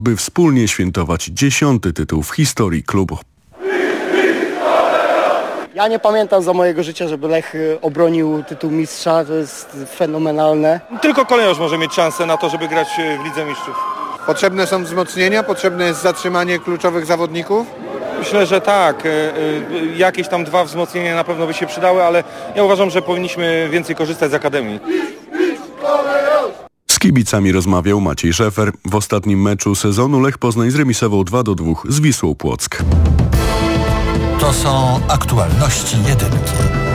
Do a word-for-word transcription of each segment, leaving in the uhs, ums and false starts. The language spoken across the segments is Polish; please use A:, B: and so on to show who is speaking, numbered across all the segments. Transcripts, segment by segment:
A: by wspólnie świętować dziesiąty tytuł w historii klubu.
B: Ja nie pamiętam za mojego życia, żeby Lech obronił tytuł mistrza, to jest fenomenalne.
C: Tylko kolejarz może mieć szansę na to, żeby grać w Lidze Mistrzów.
D: Potrzebne są wzmocnienia, potrzebne jest zatrzymanie kluczowych zawodników?
C: Myślę, że tak. Jakieś tam dwa wzmocnienia na pewno by się przydały, ale ja uważam, że powinniśmy więcej korzystać z Akademii.
A: Z kibicami rozmawiał Maciej Szefer. W ostatnim meczu sezonu Lech Poznań zremisował dwa do dwóch z Wisłą Płock.
E: To są aktualności jedynki.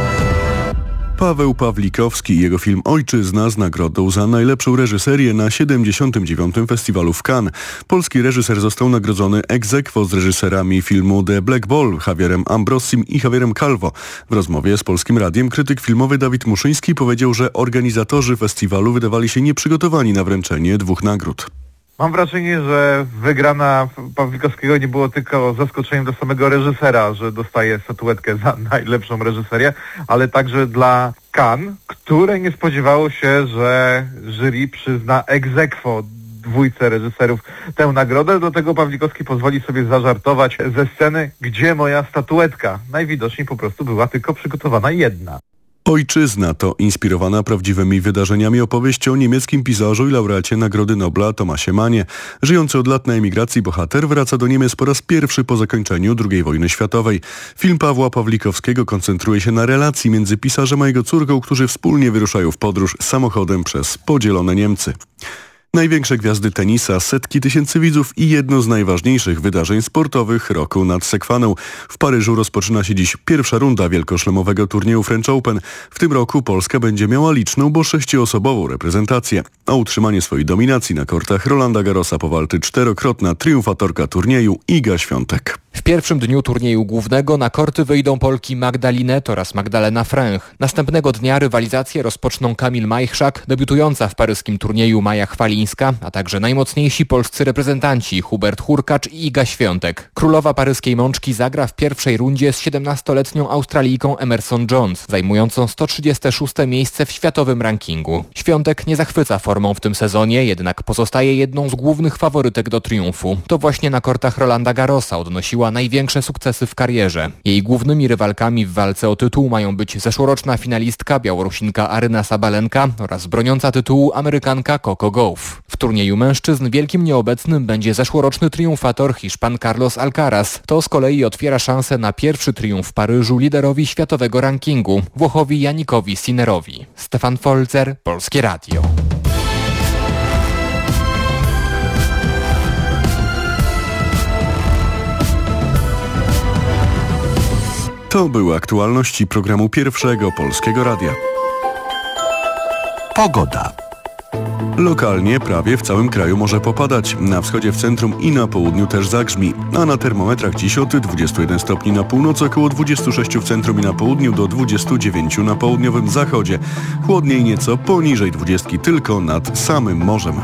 A: Paweł Pawlikowski i jego film Ojczyzna z nagrodą za najlepszą reżyserię na siedemdziesiątym dziewiątym Festiwalu w Cannes. Polski reżyser został nagrodzony ex aequo z reżyserami filmu The Black Ball, Javierem Ambrosim i Javierem Calvo. W rozmowie z Polskim Radiem krytyk filmowy Dawid Muszyński powiedział, że organizatorzy festiwalu wydawali się nieprzygotowani na wręczenie dwóch nagród.
F: Mam wrażenie, że wygrana Pawlikowskiego nie było tylko zaskoczeniem dla samego reżysera, że dostaje statuetkę za najlepszą reżyserię, ale także dla Cannes, które nie spodziewało się, że jury przyzna ex aequo dwójce reżyserów tę nagrodę. Do tego Pawlikowski pozwoli sobie zażartować ze sceny, gdzie moja statuetka. Najwidoczniej po prostu była tylko przygotowana jedna.
A: Ojczyzna to inspirowana prawdziwymi wydarzeniami opowieść o niemieckim pisarzu i laureacie Nagrody Nobla Thomasie Mannie. Żyjący od lat na emigracji bohater wraca do Niemiec po raz pierwszy po zakończeniu drugiej wojny światowej. Film Pawła Pawlikowskiego koncentruje się na relacji między pisarzem a jego córką, którzy wspólnie wyruszają w podróż samochodem przez podzielone Niemcy. Największe gwiazdy tenisa, setki tysięcy widzów i jedno z najważniejszych wydarzeń sportowych roku nad Sekwaną. W Paryżu rozpoczyna się dziś pierwsza runda wielkoszlemowego turnieju French Open. W tym roku Polska będzie miała liczną, bo sześcioosobową reprezentację. O utrzymanie swojej dominacji na kortach Rolanda Garrosa powalczy czterokrotna triumfatorka turnieju Iga Świątek.
G: W pierwszym dniu turnieju głównego na korty wyjdą Polki Magda Linette oraz Magdalena Fręch. Następnego dnia rywalizację rozpoczną Kamil Majchrzak, debiutująca w paryskim turnieju Maja Chwalińska, a także najmocniejsi polscy reprezentanci Hubert Hurkacz i Iga Świątek. Królowa paryskiej mączki zagra w pierwszej rundzie z siedemnastoletnią Australijką Emerson Jones, zajmującą sto trzydzieste szóste miejsce w światowym rankingu. Świątek nie zachwyca formą w tym sezonie, jednak pozostaje jedną z głównych faworytek do triumfu. To właśnie na kortach Rolanda Garrosa odnosiła największe sukcesy w karierze. Jej głównymi rywalkami w walce o tytuł mają być zeszłoroczna finalistka Białorusinka Aryna Sabalenka oraz broniąca tytułu Amerykanka Coco Gauff. W turnieju mężczyzn wielkim nieobecnym będzie zeszłoroczny triumfator Hiszpan Carlos Alcaraz. To z kolei otwiera szansę na pierwszy triumf w Paryżu liderowi światowego rankingu, Włochowi Janikowi Sinnerowi. Stefan Folzer, Polskie Radio.
A: To były aktualności programu Pierwszego Polskiego Radia.
E: Pogoda.
A: Lokalnie prawie w całym kraju może popadać. Na wschodzie, w centrum i na południu też zagrzmi. A na termometrach dziś od dwudziestu jeden stopni na północy, około dwudziestu sześciu w centrum i na południu do dwudziestu dziewięciu na południowym zachodzie. Chłodniej nieco poniżej dwudziestki tylko nad samym morzem.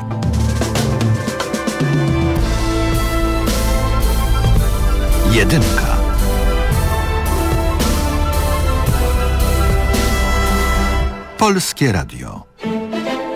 E: Jedynka. Polskie Radio.